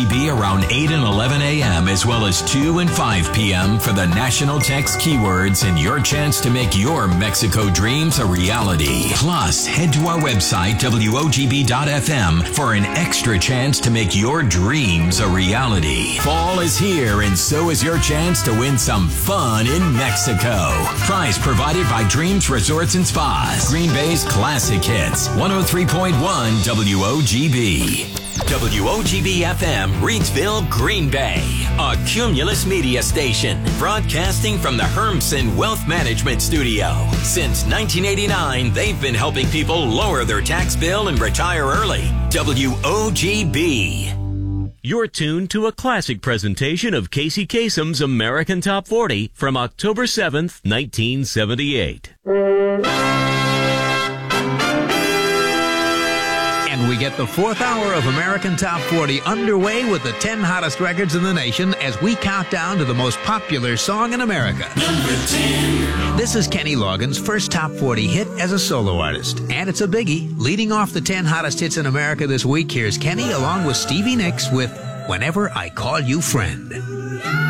Be around 8 and 11 a.m. as well as 2 and 5 p.m. for the national text keywords and your chance to make your Mexico dreams a reality. Plus, head to our website, WOGB.FM, for an extra chance to make your dreams a reality. Fall is here, and so is your chance to win some fun in Mexico. Prize provided by Dreams Resorts and Spas. Green Bay's classic hits, 103.1 WOGB. WOGB-FM, Reidsville, Green Bay, a Cumulus media station, broadcasting from the Hermsen Wealth Management Studio. Since 1989, they've been helping people lower their tax bill and retire early. WOGB. You're tuned to a classic presentation of Casey Kasem's American Top 40 from October 7th, 1978. We get the fourth hour of American Top 40 underway with the 10 hottest records in the nation as we count down to the most popular song in America. Number 10. This is Kenny Loggins' first Top 40 hit as a solo artist. And it's a biggie. Leading off the 10 hottest hits in America this week, here's Kenny along with Stevie Nicks with Whenever I Call You Friend.